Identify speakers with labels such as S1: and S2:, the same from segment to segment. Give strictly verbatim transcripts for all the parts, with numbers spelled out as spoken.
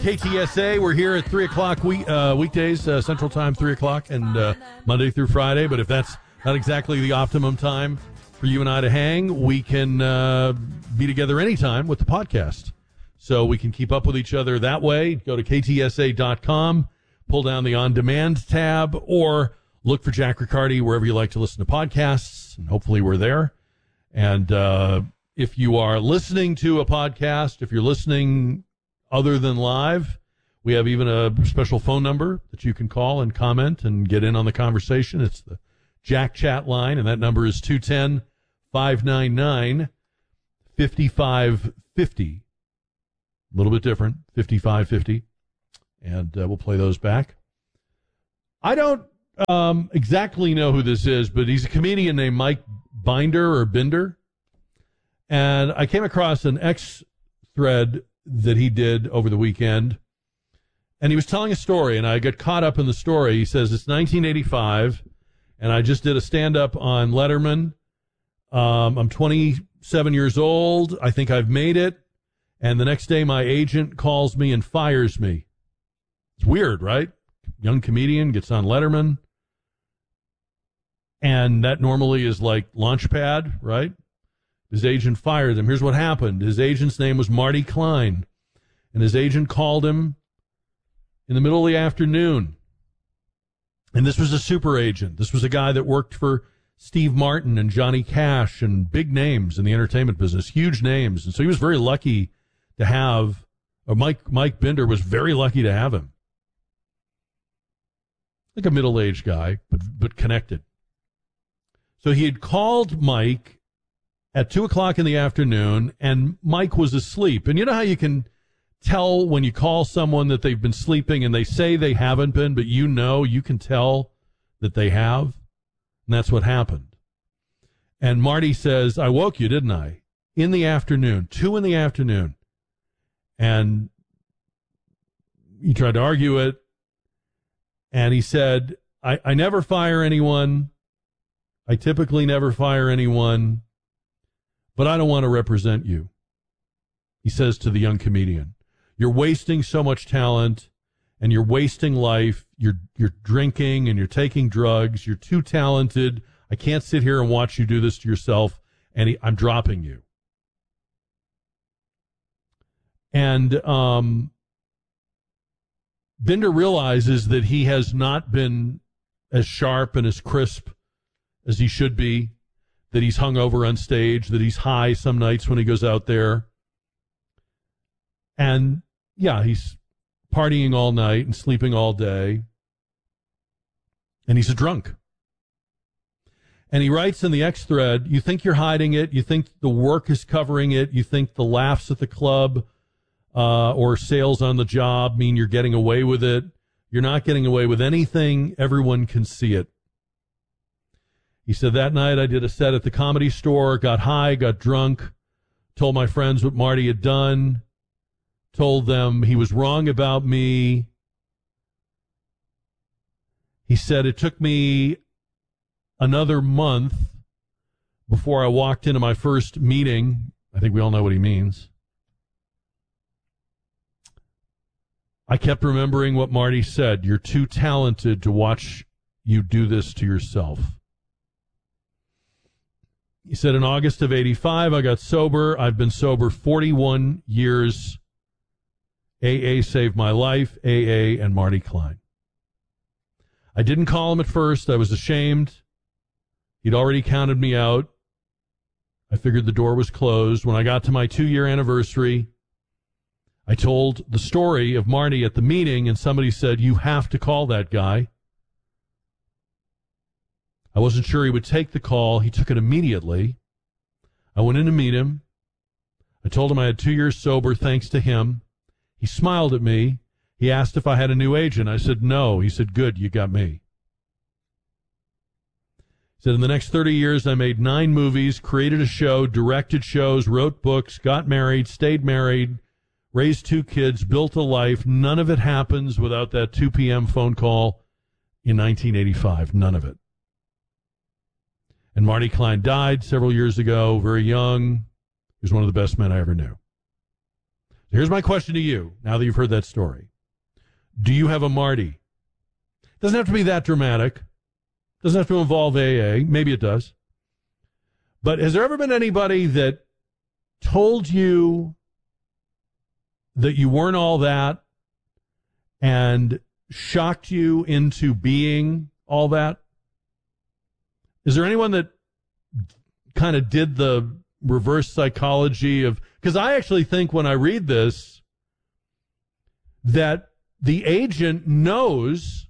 S1: K T S A. We're here at three o'clock week, uh, weekdays, uh, Central Time, three o'clock, and uh, Monday through Friday. But if that's not exactly the optimum time for you and I to hang, we can uh, be together anytime with the podcast. So we can keep up with each other that way. Go to K T S A dot com, pull down the On Demand tab, or look for Jack Riccardi wherever you like to listen to podcasts, and hopefully we're there. And uh, if you are listening to a podcast, if you're listening other than live, we have even a special phone number that you can call and comment and get in on the conversation. It's the Jack Chat line, and that number is two one zero, five nine nine, five five five zero. A little bit different, fifty-five fifty. And uh, we'll play those back. I don't um, exactly know who this is, but he's a comedian named Mike Binder or Binder. And I came across an X thread that he did over the weekend, and he was telling a story, and I got caught up in the story. He says, it's nineteen eighty-five, and I just did a stand-up on Letterman. Um, I'm twenty-seven years old. I think I've made it, and the next day my agent calls me and fires me. It's weird, right? Young comedian gets on Letterman, and that normally is like Launchpad, right? His agent fired him. Here's what happened. His agent's name was Marty Klein, and his agent called him in the middle of the afternoon. And this was a super agent. This was a guy that worked for Steve Martin and Johnny Cash and big names in the entertainment business, huge names. And so he was very lucky to have, or Mike, Mike Binder was very lucky to have him. Like a middle-aged guy, but, but connected. So he had called Mike at two o'clock in the afternoon, and Mike was asleep. And you know how you can tell when you call someone that they've been sleeping and they say they haven't been, but you know, you can tell that they have? And that's what happened. And Marty says, I woke you, didn't I? In the afternoon, two in the afternoon. And he tried to argue it. And he said, I, I never fire anyone. I typically never fire anyone. But I don't want to represent you. He says to the young comedian, you're wasting so much talent, and you're wasting life. You're you're drinking and you're taking drugs. You're too talented. I can't sit here and watch you do this to yourself, and he, I'm dropping you. And um, Binder realizes that he has not been as sharp and as crisp as he should be, that he's hungover on stage, that he's high some nights when he goes out there. And, yeah, he's partying all night and sleeping all day. And he's a drunk. And he writes in the X thread, you think you're hiding it, you think the work is covering it, you think the laughs at the club uh, or sales on the job mean you're getting away with it. You're not getting away with anything. Everyone can see it. He said, that night I did a set at the Comedy Store, got high, got drunk, told my friends what Marty had done, told them he was wrong about me. He said, it took me another month before I walked into my first meeting. I think we all know what he means. I kept remembering what Marty said. You're too talented to watch you do this to yourself. He said, in August of eighty-five, I got sober. I've been sober forty-one years. A A saved my life. A A and Marty Klein. I didn't call him at first. I was ashamed. He'd already counted me out. I figured the door was closed. When I got to my two-year anniversary, I told the story of Marty at the meeting, and somebody said, you have to call that guy. I wasn't sure he would take the call. He took it immediately. I went in to meet him. I told him I had two years sober thanks to him. He smiled at me. He asked if I had a new agent. I said, no. He said, good, you got me. He said, in the next thirty years, I made nine movies, created a show, directed shows, wrote books, got married, stayed married, raised two kids, built a life. None of it happens without that two p.m. phone call in nineteen eighty-five. None of it. And Marty Klein died several years ago, very young. He was one of the best men I ever knew. Here's my question to you, now that you've heard that story. Do you have a Marty? Doesn't have to be that dramatic. Doesn't have to involve A A. Maybe it does. But has there ever been anybody that told you that you weren't all that and shocked you into being all that? Is there anyone that kind of did the reverse psychology of, because I actually think when I read this that the agent knows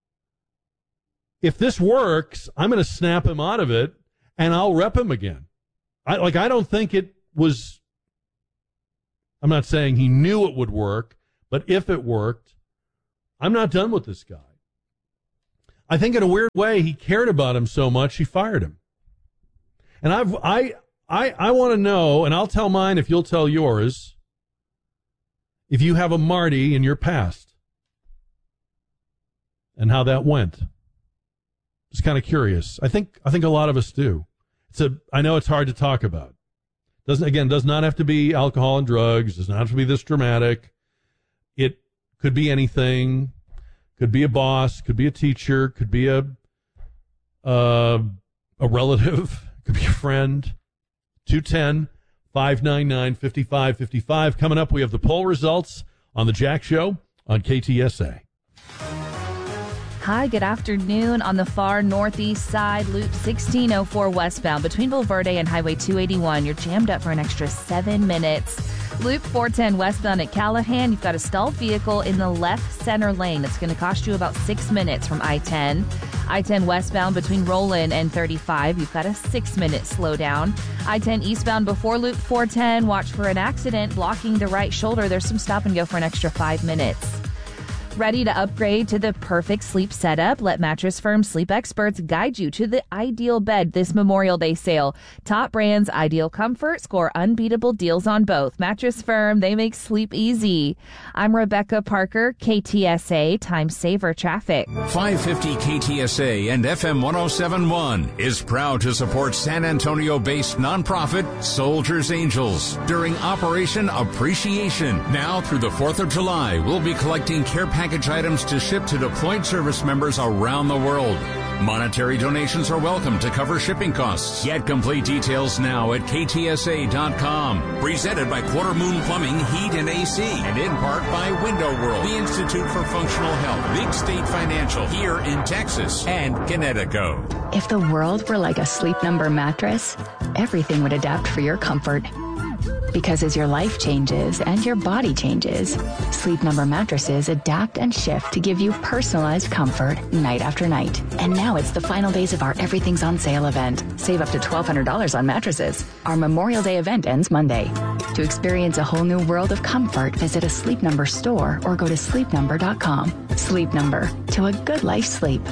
S1: if this works, I'm going to snap him out of it and I'll rep him again. I like I don't think it was, I'm not saying he knew it would work, but if it worked, I'm not done with this guy. I think in a weird way he cared about him so much he fired him. And I've I I I want to know, and I'll tell mine if you'll tell yours, if you have a Marty in your past and how that went. Just kind of curious. I think I think a lot of us do. It's a I know it's hard to talk about. Doesn't again does not have to be alcohol and drugs, does not have to be this dramatic. It could be anything. Could be a boss, could be a teacher, could be a uh, a relative, could be a friend. two one zero, five nine nine, five five five five. Coming up, we have the poll results on the Jack Show on K T S A.
S2: Hi, good afternoon. On the far northeast side, Loop sixteen oh four westbound between Valverde and Highway two eighty-one. You're jammed up for an extra seven minutes. Loop four ten westbound at Callahan, you've got a stalled vehicle in the left center lane. It's going to cost you about six minutes from I ten. I ten westbound between Roland and thirty-five, you've got a six-minute slowdown. I ten eastbound before Loop four ten, watch for an accident blocking the right shoulder. There's some stop and go for an extra five minutes. Ready to upgrade to the perfect sleep setup? Let Mattress Firm sleep experts guide you to the ideal bed this Memorial Day sale. Top brands, ideal comfort, score unbeatable deals on both. Mattress Firm, they make sleep easy. I'm Rebecca Parker, K T S A, Time Saver Traffic.
S3: five fifty K T S A and F M one oh seven point one is proud to support San Antonio-based nonprofit Soldiers Angels during Operation Appreciation. Now through the fourth of July, we'll be collecting care packages package items to ship to deployed service members around the world. Monetary donations are welcome to cover shipping costs. Get complete details now at K T S A dot com. Presented by Quarter Moon Plumbing, Heat and A C. And in part by Window World, the Institute for Functional Health, Big State Financial, here in Texas, and Connecticut.
S4: If the world were like a Sleep Number mattress, everything would adapt for your comfort. Because as your life changes and your body changes, Sleep Number mattresses adapt and shift to give you personalized comfort night after night. And now it's the final days of our Everything's on Sale event. Save up to twelve hundred dollars on mattresses. Our Memorial Day event ends Monday. To experience a whole new world of comfort, visit a Sleep Number store or go to sleep number dot com. Sleep Number, to a good life sleep.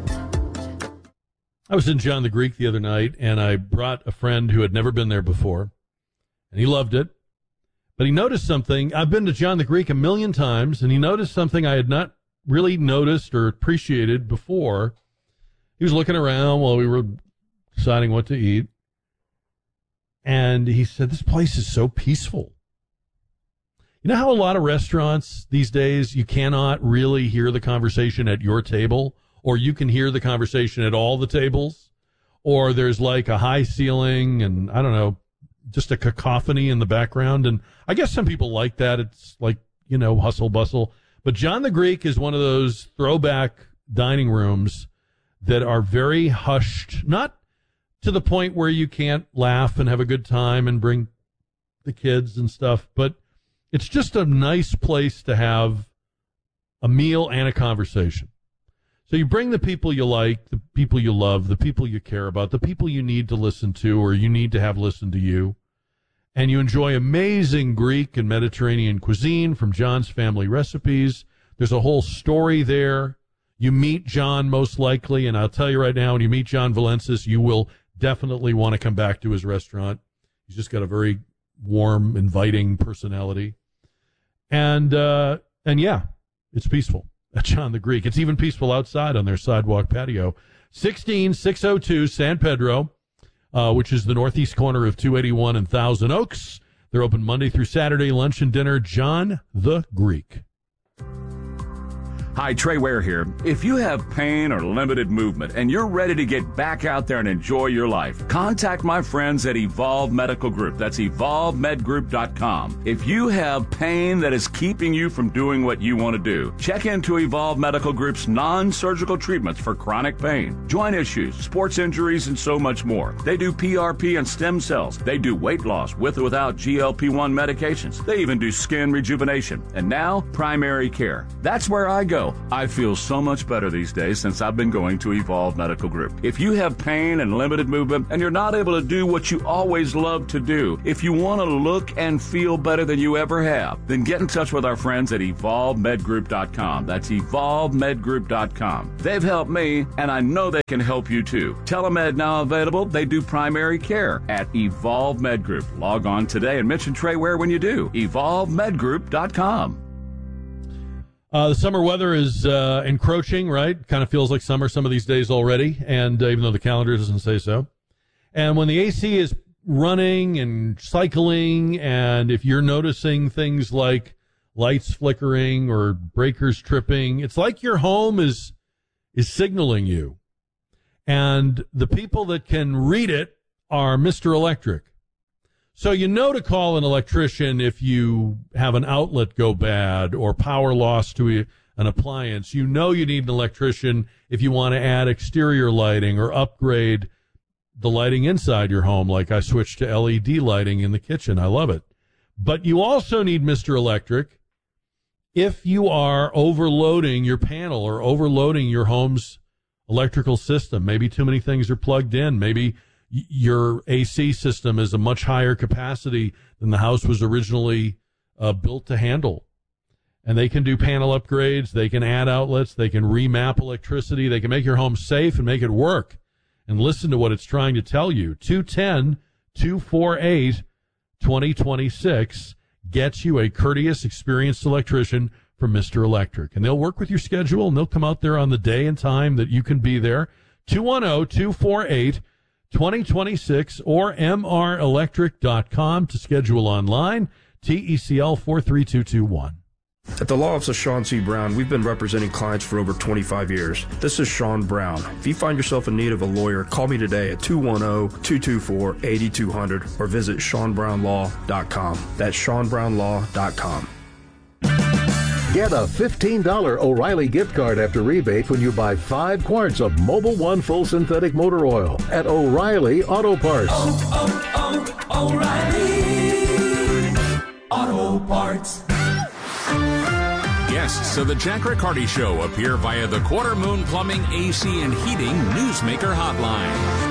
S1: I was in John the Greek the other night, and I brought a friend who had never been there before. And he loved it, but he noticed something. I've been to John the Greek a million times, and he noticed something I had not really noticed or appreciated before. He was looking around while we were deciding what to eat, and he said, "This place is so peaceful." You know how a lot of restaurants these days, you cannot really hear the conversation at your table, or you can hear the conversation at all the tables, or there's like a high ceiling and, I don't know, just a cacophony in the background. And I guess some people like that. It's like, you know, hustle bustle. But John the Greek is one of those throwback dining rooms that are very hushed, not to the point where you can't laugh and have a good time and bring the kids and stuff, but it's just a nice place to have a meal and a conversation. So you bring the people you like, the people you love, the people you care about, the people you need to listen to or you need to have listen to you, and you enjoy amazing Greek and Mediterranean cuisine from John's Family Recipes. There's a whole story there. You meet John most likely, and I'll tell you right now, when you meet John Valensis, you will definitely want to come back to his restaurant. He's just got a very warm, inviting personality. And, uh, and yeah, it's peaceful at John the Greek. It's even peaceful outside on their sidewalk patio. sixteen six oh two San Pedro, uh, which is the northeast corner of two eighty-one and Thousand Oaks. They're open Monday through Saturday, lunch and dinner. John the Greek.
S5: Hi, Trey Ware here. If you have pain or limited movement and you're ready to get back out there and enjoy your life, contact my friends at Evolve Medical Group. That's evolve med group dot com. If you have pain that is keeping you from doing what you want to do, check into Evolve Medical Group's non-surgical treatments for chronic pain, joint issues, sports injuries, and so much more. They do P R P and stem cells. They do weight loss with or without G L P one medications. They even do skin rejuvenation. And now, primary care. That's where I go. I feel so much better these days since I've been going to Evolve Medical Group. If you have pain and limited movement and you're not able to do what you always love to do, if you want to look and feel better than you ever have, then get in touch with our friends at evolve med group dot com. That's evolve med group dot com. They've helped me, and I know they can help you too. Telemed now available. They do primary care at Evolve Med Group. Log on today and mention Trey Ware when you do. evolve med group dot com.
S1: Uh, the summer weather is uh, encroaching, right? Kind of feels like summer some of these days already, and uh, even though the calendar doesn't say so. And when the A C is running and cycling, and if you're noticing things like lights flickering or breakers tripping, it's like your home is is signaling you. And the people that can read it are Mister Electric. So you know to call an electrician if you have an outlet go bad or power loss to a, an appliance. You know you need an electrician if you want to add exterior lighting or upgrade the lighting inside your home, like I switched to L E D lighting in the kitchen. I love it. But you also need Mister Electric if you are overloading your panel or overloading your home's electrical system. Maybe too many things are plugged in. Maybe your A C system is a much higher capacity than the house was originally uh, built to handle. And they can do panel upgrades. They can add outlets. They can remap electricity. They can make your home safe and make it work. And listen to what it's trying to tell you. two one zero, two four eight, two zero two six gets you a courteous, experienced electrician from Mister Electric. And they'll work with your schedule, and they'll come out there on the day and time that you can be there. two one zero, two four eight, two zero two six or m r electric dot com to schedule online. T E C L four three two two one.
S6: At the law office of Sean C. Brown, we've been representing clients for over twenty-five years. This is Sean Brown. If you find yourself in need of a lawyer, call me today at two one zero, two two four, eight two zero zero or visit sean brown law dot com. That's sean brown law dot com.
S7: Get a fifteen dollars O'Reilly gift card after rebate when you buy five quarts of Mobil one Full Synthetic Motor Oil at O'Reilly Auto Parts.
S8: Oh, oh, oh, O'Reilly Auto Parts.
S3: Guests of the Jack Riccardi Show appear via the Quarter Moon Plumbing, A C, and Heating Newsmaker Hotline.